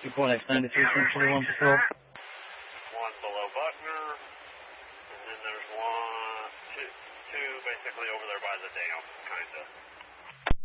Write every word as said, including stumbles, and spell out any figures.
two point X ninety-three from twenty-one Patrol. One below Buckner, and then there's one, two, two basically over there by the dam, kind of.